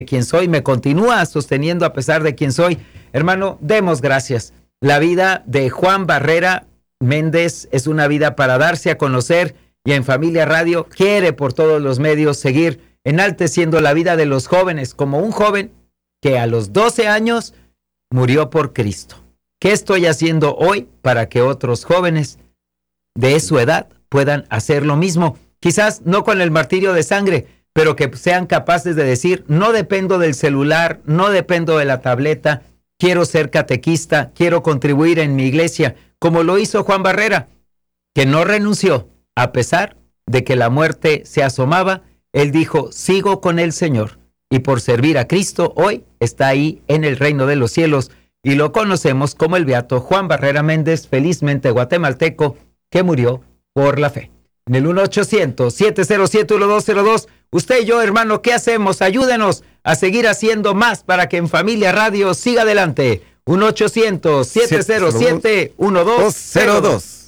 quien soy, me continúa sosteniendo a pesar de quien soy. Hermano, demos gracias. La vida de Juan Barrera Méndez es una vida para darse a conocer, y en Familia Radio quiere por todos los medios seguir enalteciendo la vida de los jóvenes, como un joven que a los 12 años murió por Cristo. ¿Qué estoy haciendo hoy para que otros jóvenes de su edad puedan hacer lo mismo? Quizás no con el martirio de sangre, pero que sean capaces de decir: no dependo del celular, no dependo de la tableta, quiero ser catequista, quiero contribuir en mi iglesia, como lo hizo Juan Barrera, que no renunció, a pesar de que la muerte se asomaba. Él dijo: sigo con el Señor, y por servir a Cristo hoy está ahí en el reino de los cielos, y lo conocemos como el beato Juan Barrera Méndez, felizmente guatemalteco, que murió por la fe. En el 1-800-707-1202, usted y yo, hermano, ¿qué hacemos? Ayúdenos a seguir haciendo más para que en Familia Radio siga adelante. 1-800-707-1202.